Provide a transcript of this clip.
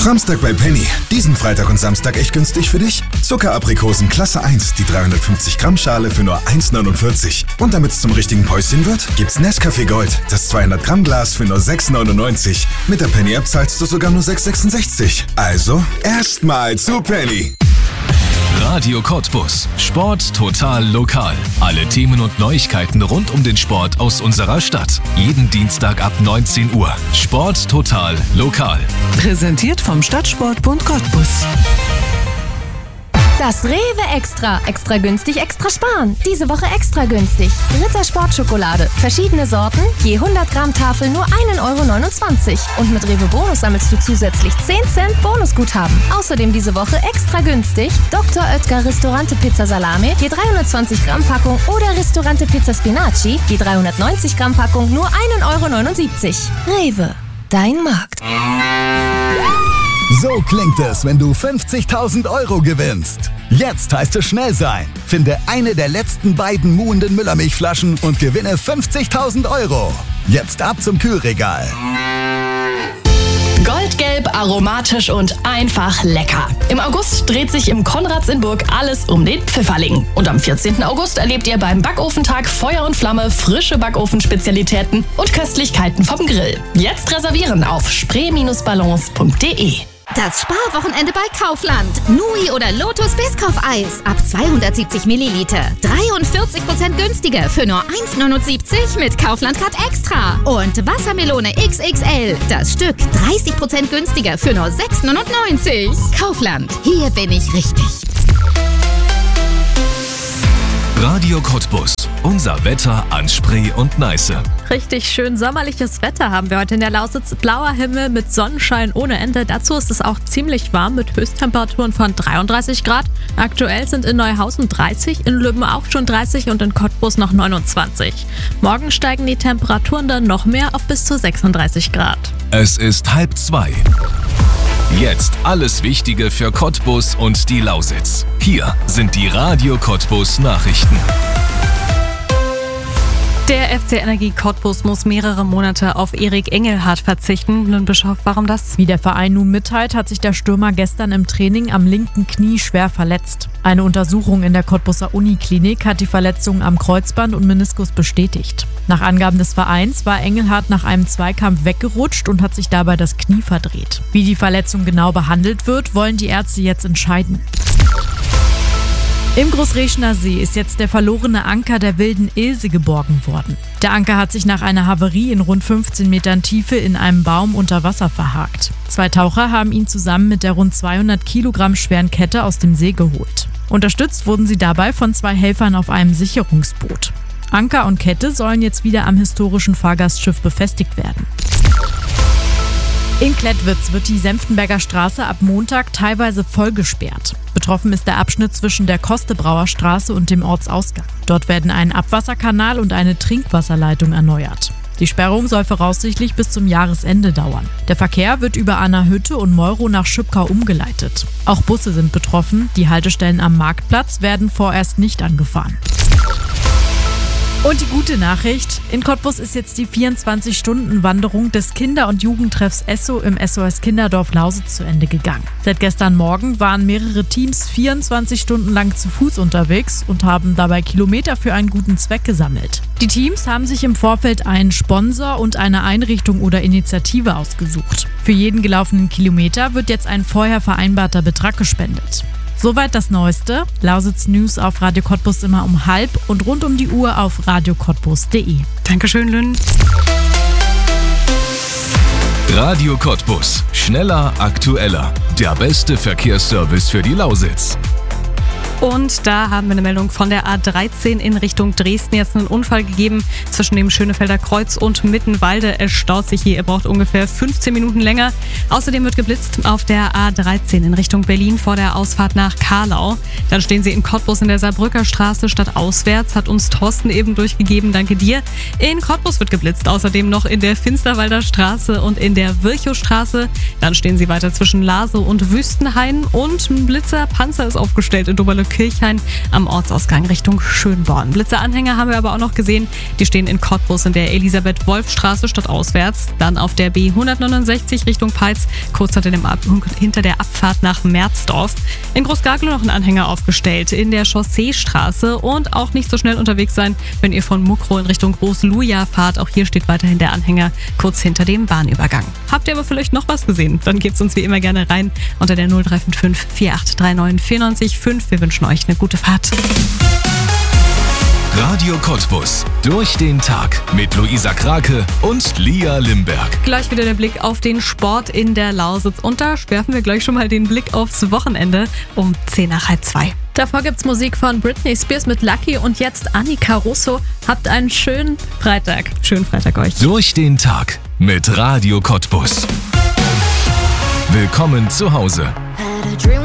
Samstag bei Penny. Diesen Freitag und Samstag echt günstig für dich? Zuckeraprikosen Klasse 1, die 350 Gramm Schale für nur 1,49. Und damit es zum richtigen Päuschen wird, gibt's Nescafé Gold, das 200 Gramm Glas für nur 6,99. Mit der Penny App zahlst du sogar nur 6,66. Also erstmal zu Penny. Radio Cottbus. Sport total lokal. Alle Themen und Neuigkeiten rund um den Sport aus unserer Stadt. Jeden Dienstag ab 19 Uhr. Sport total lokal. Präsentiert vom Stadtsportbund Cottbus. Das Rewe Extra. Extra günstig, extra sparen. Diese Woche extra günstig. Ritter Sportschokolade. Verschiedene Sorten. Je 100 Gramm Tafel nur 1,29 €. Und mit Rewe Bonus sammelst du zusätzlich 10 Cent Bonusguthaben. Außerdem diese Woche extra günstig. Dr. Oetker Ristorante Pizza Salame. Je 320 Gramm Packung. Oder Ristorante Pizza Spinaci. Je 390 Gramm Packung nur 1,79 €. Rewe. Dein Markt. So klingt es, wenn du 50.000 € gewinnst. Jetzt heißt es schnell sein. Finde eine der letzten beiden muhenden Müllermilchflaschen und gewinne 50.000 €. Jetzt ab zum Kühlregal. Goldgelb, aromatisch und einfach lecker. Im August dreht sich im Konrads in Burg alles um den Pfifferling. Und am 14. August erlebt ihr beim Backofentag Feuer und Flamme frische Backofenspezialitäten und Köstlichkeiten vom Grill. Jetzt reservieren auf spree-balance.de. Das Sparwochenende bei Kaufland. Nui oder Lotus Biscoff-Eis ab 270 Milliliter. 43% günstiger für nur 1,79 mit Kaufland-Card Extra. Und Wassermelone XXL. Das Stück 30% günstiger für nur 6,99. Kaufland. Hier bin ich richtig. Radio Cottbus. Unser Wetter an Spree und Neiße. Richtig schön sommerliches Wetter haben wir heute in der Lausitz. Blauer Himmel mit Sonnenschein ohne Ende. Dazu ist es auch ziemlich warm mit Höchsttemperaturen von 33 Grad. Aktuell sind in Neuhausen 30, in Lübben auch schon 30 und in Cottbus noch 29. Morgen steigen die Temperaturen dann noch mehr auf bis zu 36 Grad. Es ist 1:30. Jetzt alles Wichtige für Cottbus und die Lausitz. Hier sind die Radio Cottbus Nachrichten. Der FC Energie Cottbus muss mehrere Monate auf Erik Engelhardt verzichten. Nun Bischof, warum das? Wie der Verein nun mitteilt, hat sich der Stürmer gestern im Training am linken Knie schwer verletzt. Eine Untersuchung in der Cottbuser Uniklinik hat die Verletzung am Kreuzband und Meniskus bestätigt. Nach Angaben des Vereins war Engelhardt nach einem Zweikampf weggerutscht und hat sich dabei das Knie verdreht. Wie die Verletzung genau behandelt wird, wollen die Ärzte jetzt entscheiden. Im Großrechner See ist jetzt der verlorene Anker der wilden Ilse geborgen worden. Der Anker hat sich nach einer Havarie in rund 15 Metern Tiefe in einem Baum unter Wasser verhakt. 2 Taucher haben ihn zusammen mit der rund 200 Kilogramm schweren Kette aus dem See geholt. Unterstützt wurden sie dabei von 2 Helfern auf einem Sicherungsboot. Anker und Kette sollen jetzt wieder am historischen Fahrgastschiff befestigt werden. In Klettwitz wird die Senftenberger Straße ab Montag teilweise voll gesperrt. Betroffen ist der Abschnitt zwischen der Kostebrauer Straße und dem Ortsausgang. Dort werden ein Abwasserkanal und eine Trinkwasserleitung erneuert. Die Sperrung soll voraussichtlich bis zum Jahresende dauern. Der Verkehr wird über Anna-Hütte und Meuro nach Schüppkau umgeleitet. Auch Busse sind betroffen. Die Haltestellen am Marktplatz werden vorerst nicht angefahren. Und die gute Nachricht, in Cottbus ist jetzt die 24-Stunden-Wanderung des Kinder- und Jugendtreffs Esso im SOS Kinderdorf Lausitz zu Ende gegangen. Seit gestern Morgen waren mehrere Teams 24 Stunden lang zu Fuß unterwegs und haben dabei Kilometer für einen guten Zweck gesammelt. Die Teams haben sich im Vorfeld einen Sponsor und eine Einrichtung oder Initiative ausgesucht. Für jeden gelaufenen Kilometer wird jetzt ein vorher vereinbarter Betrag gespendet. Soweit das Neueste. Lausitz News auf Radio Cottbus immer um 12:30 und rund um die Uhr auf radiocottbus.de. Dankeschön, Lynn. Radio Cottbus. Schneller, aktueller. Der beste Verkehrsservice für die Lausitz. Und da haben wir eine Meldung von der A13 in Richtung Dresden. Jetzt einen Unfall gegeben zwischen dem Schönefelder Kreuz und Mittenwalde. Es staut sich hier. Ihr braucht ungefähr 15 Minuten länger. Außerdem wird geblitzt auf der A13 in Richtung Berlin vor der Ausfahrt nach Karlau. Dann stehen Sie in Cottbus in der Saarbrücker Straße stadtauswärts. Hat uns Thorsten eben durchgegeben. Danke dir. In Cottbus wird geblitzt. Außerdem noch in der Finsterwalder Straße und in der Virchowstraße. Dann stehen Sie weiter zwischen Laso und Wüstenhain. Und ein Blitzerpanzer ist aufgestellt in Doberlück. Kirchhain am Ortsausgang Richtung Schönborn. Blitzeranhänger haben wir aber auch noch gesehen. Die stehen in Cottbus in der Elisabeth-Wolf-Straße stadtauswärts. Dann auf der B169 Richtung Peitz, kurz hinter der Abfahrt nach Merzdorf. In Großgarglow noch ein Anhänger aufgestellt in der Chausseestraße und auch nicht so schnell unterwegs sein, wenn ihr von Muckrow in Richtung Großluja fahrt. Auch hier steht weiterhin der Anhänger kurz hinter dem Bahnübergang. Habt ihr aber vielleicht noch was gesehen? Dann gebt's uns wie immer gerne rein unter der 0355 4839 94 5. Wir wünschen euch eine gute Fahrt. Radio Cottbus. Durch den Tag mit Luisa Krake und Lia Limberg. Gleich wieder der Blick auf den Sport in der Lausitz. Und da werfen wir gleich schon mal den Blick aufs Wochenende um 1:10:30. Davor gibt's Musik von Britney Spears mit Lucky und jetzt Annika Russo. Habt einen schönen Freitag. Schönen Freitag euch. Durch den Tag mit Radio Cottbus. Willkommen zu Hause.